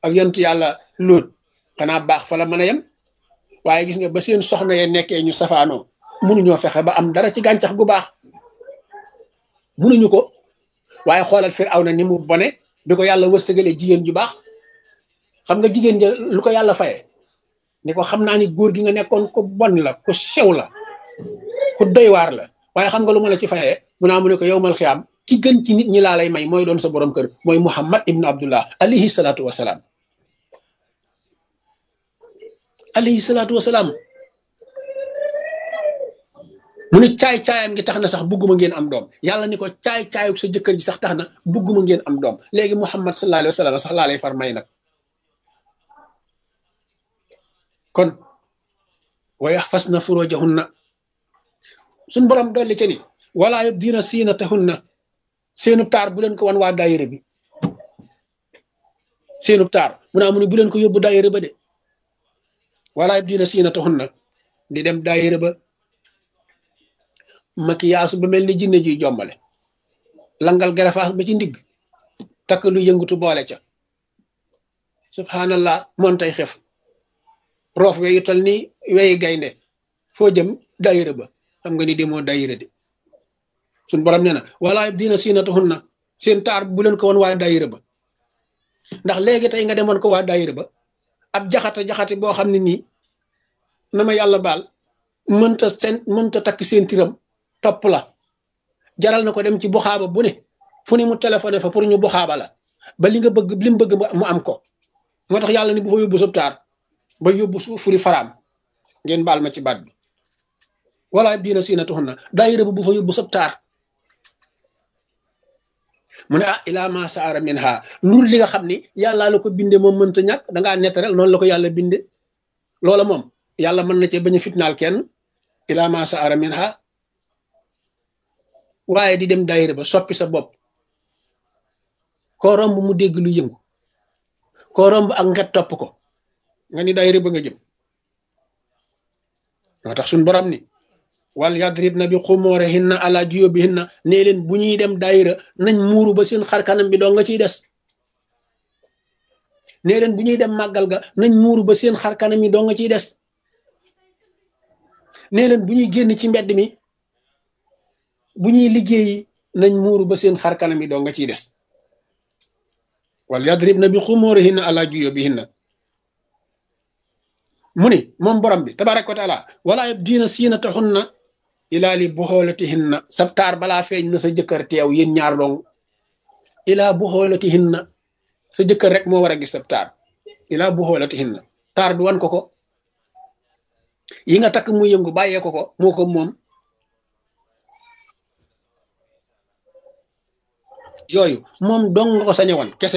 ak yontu yàlla Luut xanaa baax fa la mën a yem waaye gis nga ba seen soxna ye nekkee ñu safaanoo mënuñoo fexe ba am dara ci gàncax gu baax mënuñu ko waaye xoolal Firawna ni mu bone bi ko yàlla wërsëgalee jigéen ju baax xam nga jigéen ja lu ko yàlla faye ni ko xam naa ni góor gi nga nekkoon ko bon la ku sew la ku doy waar la waaye xam nga lu ma la ci fayee mu naa mu ne ko yowmal xiyaam ki gën ci nit ñi laa lay may mooy doon sa borom kër mooy Muhammad ibnu Abdullah alayhi salaatu wasalaam alayhi salaatu wasalaam mu ne caay-caayam gi tax na sax bugguma ngeen am doom yàlla ni ko caay-caayuk sa jëkkër ji sax tax na bugguma ngeen am doom léegi Muhammad sallallahu alayhi wa sallam sax laa lay far may nag kon wa yaxfasna furujahunna suñ borom dolli ca ni wala yubdina siinatahunna seenub taar bu leen ko wan waa daayira bi seenub taar mu naa mu ne bu leen ko yóbbu daayira ba de wala yubdina siinatahunna di dem daayira ba makiyaasu ba mel ni jinne juy jombale langal garafaas ba ci ndigg takk lu yëngutu boole ca subhanallah montay xef roof weyu tal ni weyi gaynde foo jëm daayira ba xam nga ni demoo daayira de suñ borom nee na wala yubdina siinatahunna seen taar bu leen ko woon waa daayira ba ndax léegi tey nga demoon ko waa daayira ba ab jaxate boo xam ne nii na ma yàlla baal mënta takk seen tiram topp la jaral na ko dem ci buxaaba bu ne fu ne mu téléphoné fa pour ñu buxaaba la ba li nga bëgg li mu bëgg mu am ko moo tax yàlla ni bu fa yóbbu sab taar ba yóbbu furi faraam ngeen baal ma ci baat bi wala yubdina siinatahunna daayira ba bu fa yóbbu sab taar mu ne ilaa ma saara minha lur li nga xam ni yàllaa la ko binde moom mënta ñàkk dangaa nettarel noonu la ko yàlla binde loola moom yàlla mën na cee bañ a fitnaal kenn ilaa ma saara minha waaye di dem daayira ba soppi sa bopp koo romb mu dégg lu yëngu koo romb ak nget topp ko nga ni daayira ba nga jëm moo tax suñ borom ni wal yadribna bi xumurihinna ala juyubihinna nee leen bu ñuy dem daayira nañ muuru ba seen xar kanam bi doo nga ciy des nee leen bu ñuy dem màggal ga nañ muuru ba seen xar kanam yi doo nga ciy des nee leen bu ñuy génn ci mbedd mi bu ñuy liggéeyi nañ muuru ba seen xar kanam yi doo nga ciy des wal yadribna bi xumurihinna ala juyubihinna mu ni moom borom bi tabaraka wa taala wala yubdina siinatahunna ilaa li buxoolatihinna sab taar balaa feeñ na sa jëkkër teew yéen ñaar dong ilaa buxoolatihinna sa jëkkër rek moo war a gis sab taar ilaa buxoolatihinna taar bi wan ko ko yi nga takk mu yëngu bàyyee ko moo ko moom yooyu moom dong nga ko sañ a wan kese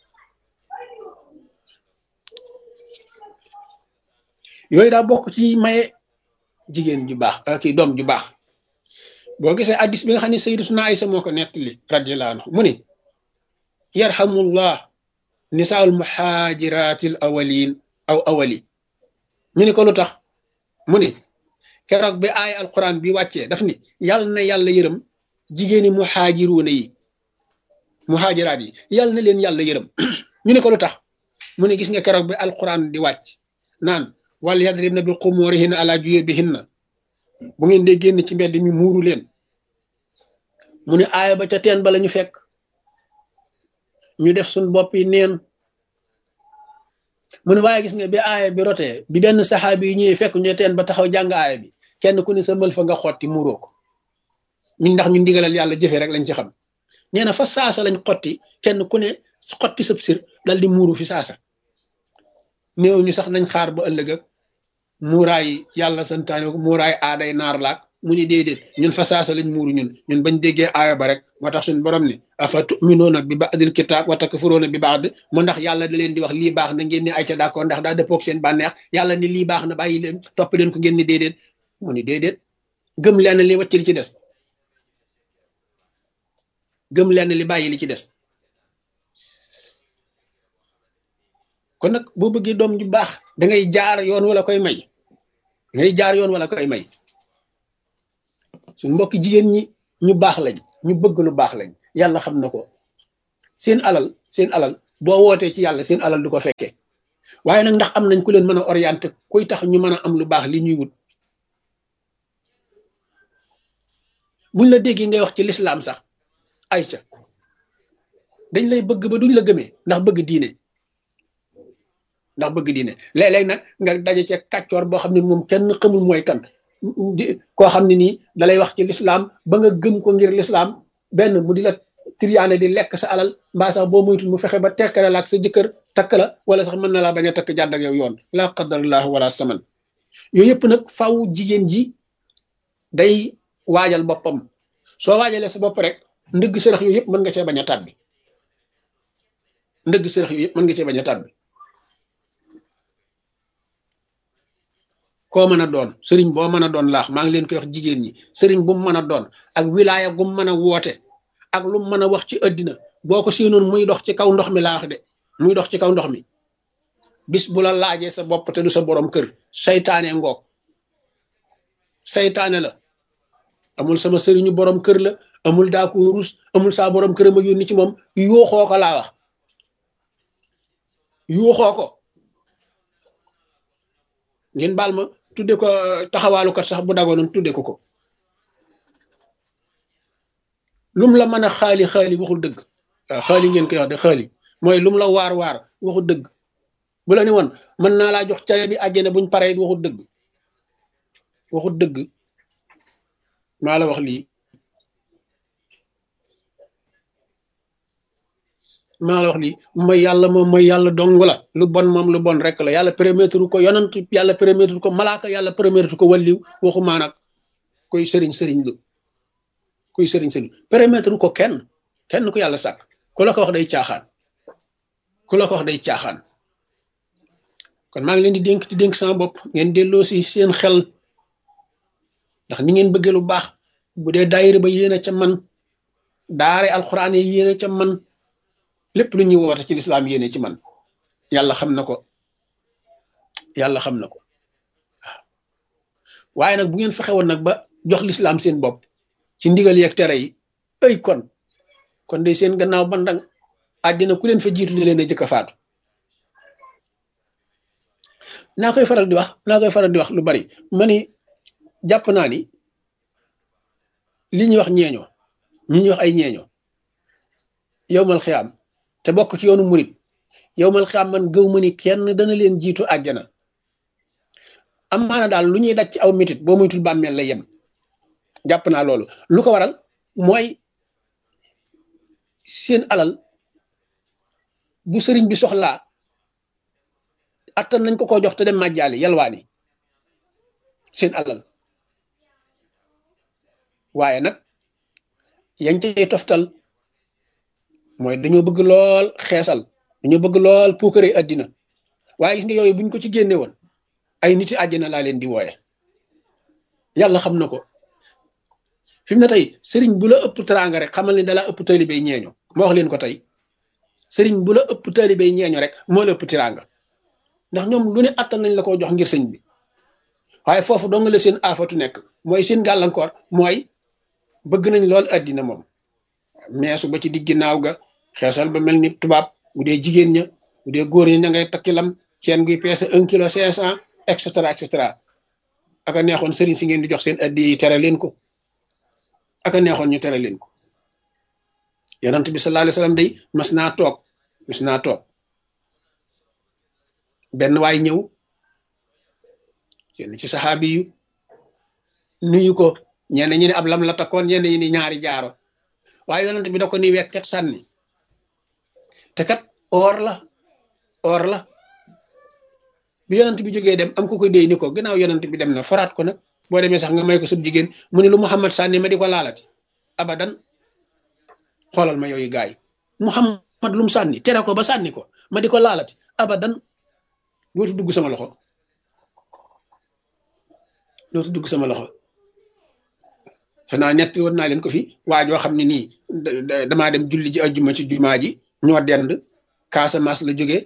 yooyu daa bokk ci maye jigéen ju baax kii doom ju baax boo gisee addis bi nga xam ne sayyidatuna Aysa moo ko nettali radiyallahu anhu mu ni yarhamullah nisaa'ul muhaajiraatil awwaliin aw awwali ñu ni ko lu tax mu ni keroog bi aaya alquran bi wàccee daf ni yàlla na yàlla yërëm jigéeni muhaajiruuna yi muhaajiraat yi yàlla na leen yàlla yërëm ñu ni ko lu tax mu ni gis nga keroog bi alquran di wàcc naan wal yadribna bi xumurihinna ala juyubihinna bu ngeen dee génn ci mbedd mi muuru leen mu ne aaya ba ca teen ba la ñu fekk ñu def suñ bopp yi neen mu ne waaye gis nga bi aaya bi rotee bi benn saxaabi yi ñëwee fekk ñu teen ba taxaw jàng aaya bi kenn ku ne sa mël fa nga xotti muuroo ko ñun ndax ñu ndigalal yàlla jëfe rek lañ ci xam nee na fa saasa lañ xotti kenn ku ne xotti sab sir dal di muuru fi saasa néew ñu sax nañ xaar ba ëllëg ak muuraay yàlla santaane ko muuraay aaday naar laak mu ni déedéet ñun fa saasa lañ muuru ñun bañ déggee aaya ba rek moo tax suñ borom ni afa tuminuuna bi ba'dil kitaab wa takfuruuna bi ba'd mu ndax yàlla da leen di wax lii baax na ngeen ni ay ca d'accord ndax daa dëppoog seen bànneex yàlla ni lii baax na bàyyi leen topp leen ko ngeen ni déedéet mu ni déedéet gëm leen li wàcc li ci des gëm leen li bàyyi li ci des kon nag boo bëggee doom ju baax da ngay jaar yoon wala koy may suñ mbokki jigéen ñi ñu baax lañ ñu bëgg lu baax lañ yàlla xam na ko seen alal boo wootee ci yàlla seen alal du ko fekkee waaye nag ndax am nañ ku leen mën a orienté kuy tax ñu mën a am lu baax li ñuy wut buñ la déggee ngay wax ci lislaam sax ay ca dañ lay bëgg ba duñ la gëmee ndax bëgg diine léeg-léeg nag nga daje ci kàccoor boo xam ne moom kenn xamul mooy kan koo xam ne nii dalay wax ci lislaam ba nga gëm ko ngir lislaam benn mu di la triyaane di lekk sa alal mbaa sax boo moytul mu fexe ba tekkale la ak sa jëkkër takk la wala sax mën na laa bañ a takk jàdd ak yow yoon laa qadarallahu wala saman yooyu yëpp nag faw jigéen ji day waajal boppam soo waajalee sa bopp rek ndëgg sërëx yooyu yëpp mën nga cee bañ a tàbbi koo mën a doon sëriñ boo mën a doon laax maa ngi leen koy wax jigéen ñi sëriñ bu mu mën a doon ak wilaaya gu mu mën a woote ak lu mu mën a wax ci àddina boo ko séenoon muy dox ci kaw ndox mi laa wax de muy dox ci kaw ndox mi bis bu la laajee sa bopp te du sa borom kër saytaane ngoog saytaane la amul sama sëriñu borom kër la amul daa ko rus amul saa borom kër ma yónni ci moom yuuxoo ko laa wax yuuxoo ko ngeen baal ma tudde ko taxawaalukat sax bu dagoon tudde ko lum la mën a xaali waxul dëgg waaw xaali ngeen koy wax de xaali mooy lum la waar waxul dëgg bu la ne woon mën naa laa jox cawe bi àjjana buñ paree waxul dëgg maa la wax lii mooy yàlla moom mooy yàlla dong la lu bon moom lu bon rek la yàlla permettre ko yonant yàlla permettre ko malaaka yàlla permettre ko walliw waxumaa nag koy sëriñ permettre ko kenn ku yàlla sàkk ku la ko wax day caaxaan kon maa ngi leen di dénk sama bopp ngeen delloo si seen xel ndax ni ngeen bëggee lu baax bu dee daayira ba yéen a ca man daare alxuraan yi yéen a ca man lépp lu ñuy woote ci lislaam yéene ci man yàlla xam na ko waaw waaye nag bu ngeen fexe woon nag ba jox lislaam seen bopp ci ndigal yeeg tere yi ay kon de seen gannaaw bandang àddina ku leen fa jiitu di leen a jëkk a faatu naa koy faral di wax lu bari ma ni jàpp naa ni li ñuy wax ñi ñuy wax ay ñeeño yowmal xiyaam te bokk ci yoonu murit yowmal xiyaam man gëw ma ni kenn dana leen jiitu àjjana amaana daal lu ñuy daj ci aw métit boo muytul bàmmeel la yem jàpp naa loolu lu ko waral mooy seen alal bu sëriñ bi soxlaa attan nañ ko jox te dem màjjaali yalwaani seen alal waaye nag yañ cay toftal mooy dañoo bëgg lool xeesal dañoo bëgg lool puukare àddina waaye gis nga yooyu buñ ko ci génne woon ay niti àjjana laa leen di wooye yàlla xam na ko fi mu ne tey sëriñ bu la ëpp teraanga rek xamal ni dalaa ëpp taalibey ñeeño moo wax leen ko tey sëriñ bu la ëpp taalibey ñeeño rek moo la ëpp teraanga ndax ñoom lu ne attan nañ la ko jox ngir sëñ bi waaye foofu dong la seen aafatu nekk mooy seen gàllankoor mooy bëgg nañ lool àddina moom meesu ba ci digg naaw ga xeesal ba mel ni tubaab bu dee jigéen ña bu dee góor ña ña ngay takki lam seen guy peese 1 kilo 500 et cetera aka neexoon sëriñ si ngeen di jox seen addi yi tere leen ko aka neexoon ñu tere leen ko yonent bi sallallahu alayhi wasallam day mas naa toog benn waay ñëw kenn ci saxaabi yu nuyu ko ñenn ñi ne ab lam la takkoon ñenn ñi ni ñaari jaaro waaye yonent bi da ko ni wekket sànni te kat or la bi yonent bi jógee dem am ku ko déy ni ko gannaaw yonent bi dem na faraat ko nag boo demee sax nga may ko sub jigéen mu ne lu Muhammad sànni ma di ko laalati abadan xoolal ma yooyu gaay Muhammad lu mu sànni tere ko ba sànni ko ma di ko laalati abadan dootu dugg sama loxo xanaa ñetti woon naa leen ko fi waa joo xam ne nii damaa dem julli ji ajjuma ci jumaa ji ñoo dend Casamance la jógee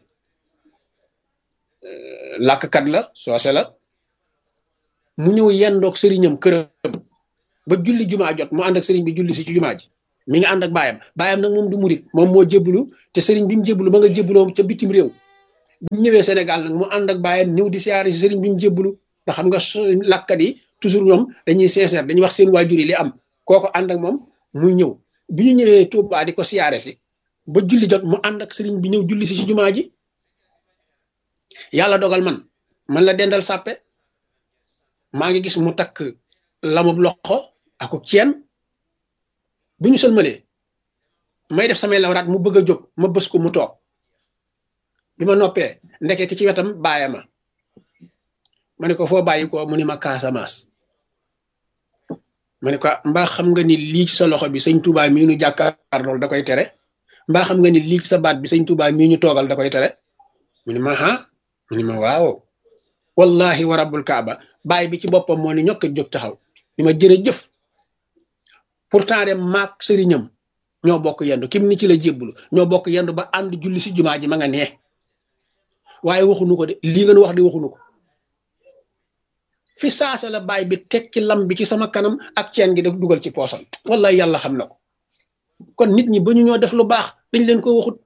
làkkat la soose la mu ñëw yendoog sëriñam këram ba julli jumaa jot mu ànd ak sëriñ bi julli si ci jumaa ji mi ngi ànd ak baayam nag moom du murit moom moo jébbalu te sëriñ bi mu jébbalu ba nga jébbaloo ca bitim réew bu ñëwee Sénégal nag mu ànd ak baayam ñëw di siyaare si sëriñ bi mu jébbalu ndax xam nga làkkat yi toujours ñoom dañuy sincère dañuy wax seen waajur yi li am kooko ànd ak moom muy ñëw bi ñu ñëwee Touba di ko siyaare si ba julli jot mu ànd ak sëriñ bi ñëw julli si jumaa ji yàlla dogal man la dendal sàppe maa ngi gis mu takk lamub loxo ak ceen bu ñu sëlmalee may def samay lawraat mu bëgg a jóg ma bës ko mu toog bi ma noppee ndeke ki ci wetam baayama ma ne ko foo bàyyi ko mu ni ma Casamance ma ne ko mbaa xam nga ni lii ci sa loxo bi sëñ Touba mii ñu jàkkaar lool da koy tere mbaa xam nga ni lii ci sa baat bi sëñ Touba mii ñu toogal da koy tere mu ni ma mu ni ma waaw wallahi wa rabbul kaaba baay bi ci boppam moo ni ñokk jóg taxaw ni ma jërëjëf pourtant de maak sëriñam ñoo bokk yendu kim ni ci la jébbulu ñoo bokk yendu ba ànd julli si jumaa ji ma nga nee waaye waxunu ko de lii ngeen wax di waxunu ko fi saasa la baay bi teg ci lam bi ci sama kanam ak ceen gi da dugal ci poosam wallahi yàlla xam na ko kon nit ñi ba ñu ñoo def lu baax dañ leen ko waxut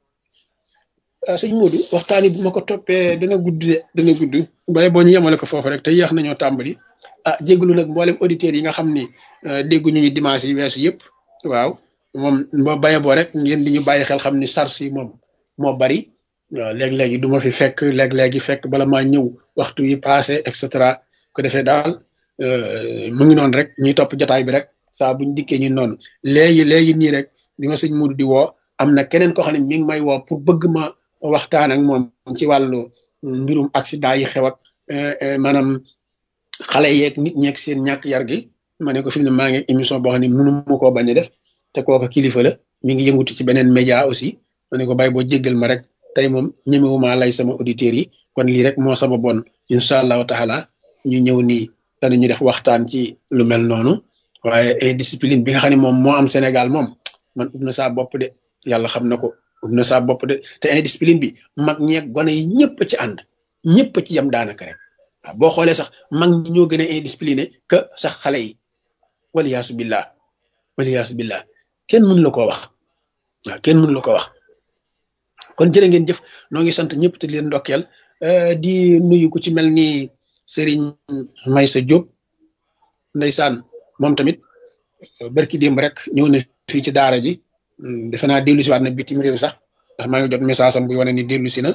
sëñ Modou waxtaan bu ma ko toppee dana gudd waaye boo ñu yemale ko foofu rek te yéex nañoo tàmbali jégalu nag mboolem auditeurs yi nga xam ni dégguñu ñu dimanche yi weesu yëpp waaw moom boo baye boo rek ngeen di ñu bàyyi xel xam ni sars yi moom moo bari waaw léeg-léegi du ma fi fekk léeg-léegi fekk bala maa ñëw waxtu yi passé et cetera ko defee daal mu ngi noonu rek ñuy topp jotaay bi rek saa buñ dikkee ñu noonu léegi nii rek bi ma sëñ Modou di woo am na keneen koo xam ne mi ngi may woo pour bëgg ma waxtaan ak moom ci wàllu mbirum accident yi xew ak maanaam xale yeeg nit ñeeg seen ñàkk yar gi ma ne ko fi mu ne maa ngi émission boo xam ne mënu ma koo bañ a def te kooka kilifa la mi ngi yëngutu ci beneen média aussi ma ne ko bàyyi boo jéggal ma rek tey moom ñemewuma lay sama auditeurs yi kon lii rek moo sababoon incha allahu taala ñu ñëw nii danañu def waxtaan ci lu mel noonu waaye indiscipline bi nga xam ne moom moo am Sénégal moom man ub na saa bopp de yàlla xam na ko ub na saa bopp de te indiscipline bi mag ñeeg gone yi ñëpp ci ànd ñëpp ci yam daanaka rek waaw boo xoolee sax mag ñi ñoo gën a indiscipliné que sax xale yi waliyaasu billah kenn mënu la ko wax waaw kenn mënu la ko wax kon jërë ngeen jëf noo ngi sant ñëpp te leen ndokkeel di nuyu ku ci mel ni Serigne Maysa Diop ndeysaan moom tamit barki démb rek ñëw na fii ci daara ji defe naa dellu si waat na bitim réew sax ndax maa ngi jot message am buy wane ni dellu si na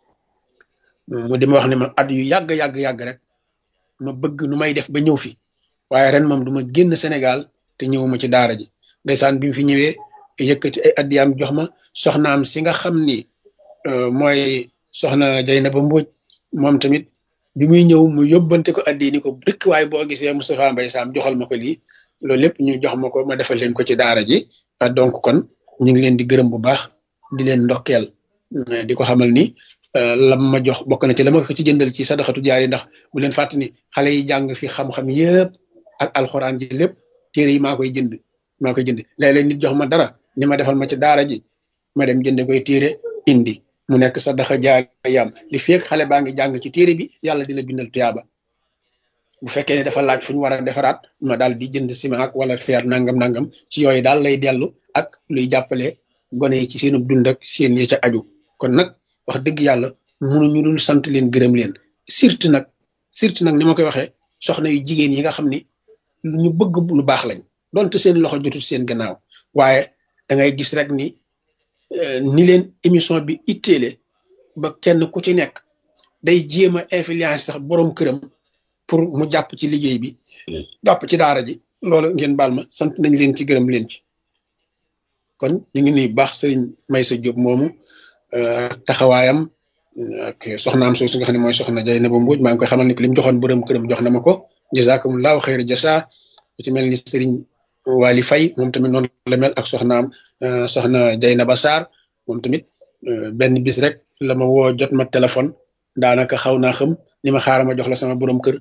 mu di ma wax ne ma at yu yàgg rek ma bëgg nu may def ba ñëw fi waaye ren moom du ma génn Sénégal te ñëwuma ci daara ji ndeysaan bi mu fi ñëwee yëkkati ay addiyaam jox ma soxnaam si nga xam ni mooy soxna Jaynaba Mbodj moom tamit bi muy ñëw mu yóbbante ko addi ni ko rek waaye boo gisee Moustapha Mbaye Sam joxal ma ko lii loolu lépp ñu jox ma ko ma defal leen ko ci daara ji donc kon ñu ngi leen di gërëm bu baax di leen ndokkeel di ko xamal ni lam ma jox bokk na ci la ma ko ci jëndal ci sadaxatu jaari ndax bu leen fàtte ni xale yi jàng fi xam-xam yëpp ak alxuraan ji lépp téere yi maa koy jënd léeg-léeg nit jox ma dara ni ma defal ma ci daara ji ma dem jënde koy téere indi mu nekk sadaxa jaariyam li fekk xale baa ngi jàng ci téere bi yàlla di la bindal tuyaaba bu fekkee ne dafa laaj fu ñu war a defaraat ma daal di jënd ciment ak wala fer nangam ci yooyu daal lay dellu ak luy jàppale gone yi ci seenu dund ak seen yi ca aju kon nag wax dëgg yàlla mënuñu dul sant leen gërëm leen surtout nag ni ma koy waxee soxna yu jigéen yi nga xam ni ñu bëgg lu baax lañ donte seen loxo jotul seen gannaaw waaye da ngay gis rek ni leen émission bi itteele ba kenn ku ci nekk day jéem a influence sax borom këram pour mu jàpp ci liggéey bi jàpp ci daara ji loolu ngeen baal ma sant nañ leen ci gërëm leen ci kon ñu ngi nuyu baax Serigne Maysa Diop moomu taxawaayam ak soxnaam soosu nga xam ne mooy soxna Jaynaba Mbodj maa ngi koy xamal ni que li mu joxoon borom këram jox na ma ko jazakumullahu xayra jasa ku ci mel ni Serigne Wali Faye moom tamit noonu la mel ak soxna Jaynaba Sarr moom tamit benn bis rek la ma woo jot ma téléphone daanaka xaw naa xam ni ma xaaral ma jox la sama borom kër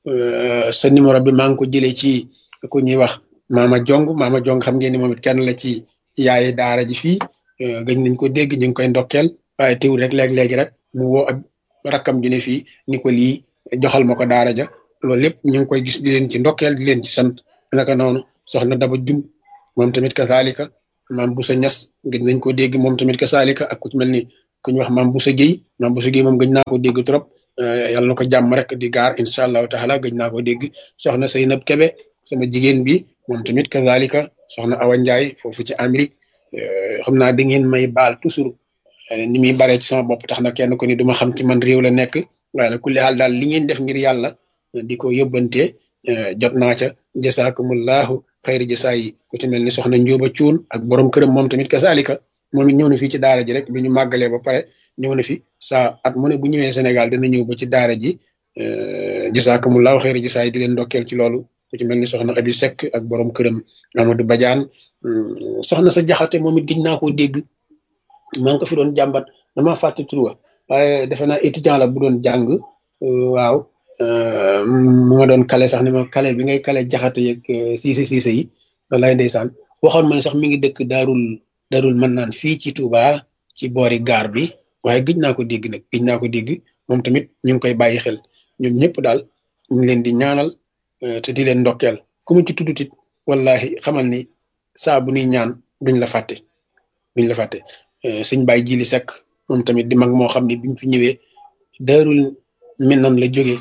sa numéro bi maa ngi ko jëlee ci ku ñuy wax Mama Jong xam ngeen ni moom it kenn la ci yaayi daara ji fii gëj nañ ko dégg ñu ngi koy ndokkeel waaye teewul rek léegi rek mu woo ab rakkam ji ne fii ni ko lii joxal ma ko daara ja loolu lépp ñu ngi koy gis di leen ci ndokkeel di leen ci sant naka noonu soxna Daba Jum moom tamit kasaalika maam Boussa Niass gëj nañ ko dégg moom tamit ka saalika ak ku ci mel ni ku ñu wax maam Boussa Guèye moom gëj naa ko dégg trop yàlla na ko jàmm rek di gaar incha allahu taala gëj naa ko dégg soxna Seynab Kebe sama jigéen bi moom tamit ka saalika soxna Awa Ndiaye foofu ci Amérique xam naa da ngeen may baal toujours ni muy baree ci sama bopp tax na kenn ko ni duma xam ci man réew la nekk waaye nag kulli xaal daal li ngeen def ngir yàlla di ko yóbbante jot naa ca jasaakumullahu xayri jasaa yi ku ci mel ni soxna Njóoba Cuun ak borom këram moom tamit kasaalika moom it ñëw na fii ci daara ji rek bi ñu màggalee ba pare ñëw na fi saa at mu ne bu ñëwee Sénégal dana ñëw ba ci daara ji jasaakumullahu xayri jasaa yi di leen ndokkeel ci loolu ku ci mel ni soxna Abi Seck ak borom këram Amadou Badiane soxna sa jaxate moom it gëj naa koo dégg maa ngi ko fi doon jàmbat dama fàtte tur wa waaye defe naa étudiant la bu doon jàng waaw mu ma doon kale sax ni ma kale bi ngay kale jaxate yeeg siise yi wallaay ndeysaan waxoon ma ne sax mi ngi dëkk daarul mën naan fii ci Touba ci boori gaar bi waaye gëj naa ko dégg nag gëj naa ko dégg moom tamit ñu ngi koy bàyyi xel ñoom ñëpp daal ñu ngi leen di ñaanal te di leen ndokkeel ku mu ci tuddutit wallahi xamal ni saa bu nuy ñaan duñ la fàtte sëñ Baye Jili Seck moom tamit di mag moo xam ne bi mu fi ñëwee daarul minan la jóge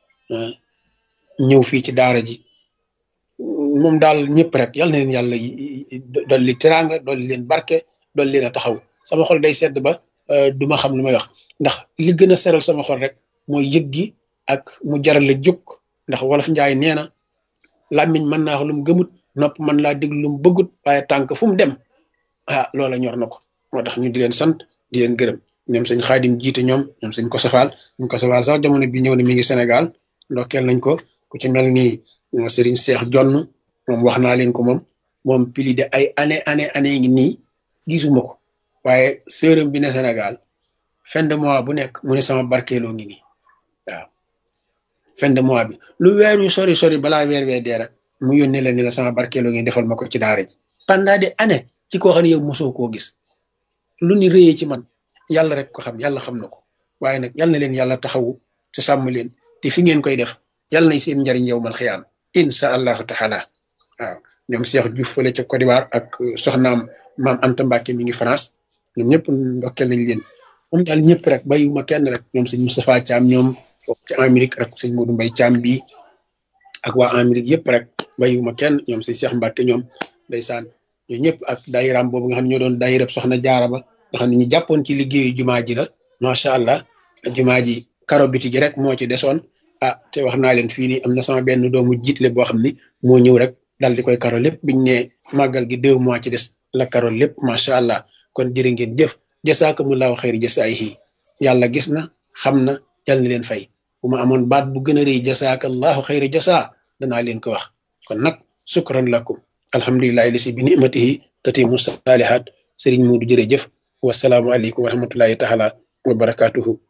ñëw fii ci daara ji moom daal ñëpp rek yal na leen yàlla dolli teraanga dolli leen barke dolli leen a taxaw sama xol day sedd ba duma xam lu may wax ndax li gën a seral sama xol rek mooy yëg gi ak mu jaral la jóg ndax wolof njaay nee na làmmiñ mën naa wax lu mu gëmut nopp mën laa déglu lu mu bëggut waaye tànk fu mu dem loola ñor na ko moo tax ñu di leen sant di leen gërëm ñoom sëñ Xaadim jiite ñoom sëñ ko safaal sax jamono bi ñëw na mi ngi Sénégal ndokkeel nañ ko ku ci mel ni Serigne Cheikh Jonn moom wax naa leen ko moom pili de ay année ngi nii gisuma ko waaye sërëm bi ne Sénégal fin de mois bu nekk mu ne sama barkeeloo ngi nii waaw fin de mois bi lu weer yu sori balaa weer wee dee rek mu yónnee la ni la sama barkeeloo ngi defal ma ko ci daara ji pendant des années ci koo xam ne yow mosoo koo gis lu ni rëyee ci man yàlla rek ko xam yàlla xam na ko waaye nag yal na leen yàlla taxawu te sàmm leen te fi ngeen koy def yàlla nay seen njariñ yow mal xiyaam insha allahu taala waaw ñoom Cheikh Diouf fële ca Côte d'Ivoire ak soxnaam maam Anta Mbacke mi ngi France ñoom ñëpp ndokkeel nañ leen moom daal ñëpp rek bàyyiwuma kenn rek ñoom sëñ Moustapha Thiam ñoom foofu ci Amérique rek sëñ Modou Mbaye Thiam bii ak waa Amérique yëpp rek bàyyiwuma kenn ñoom sëñ Cheikh Mbacke ñoom ndeysaan ñoo ñëpp ak daayiraam boobu nga xam ne ñoo doon daayirab soxna jaara ba nga xam ne ñu jàppoon ci liggéeyu jumaa ji la macha allah jumaa ji karo biti gi rek moo ci desoon te wax naa leen fii nii am na sama benn doomu jiitle boo xam ni moo ñëw rek dal di koy karo lépp biñ ne màggal gi 2 mois ci des la karo lépp macha allah kon jërë ngeen jëf jasaakumullahu xayri jasaayihi yàlla gis na xam na yàlla na leen fay bu ma amoon baat bu gën a rëy jasaakallahu xayri jasaa danaa leen ko wax kon nag sukran lakum alhamdulillahi lisi bi nimatihi tatimu salihat sëriñ Muudu jërëjëf wasalaamu aleykum wa rahmatullahi taala wa barakatuhu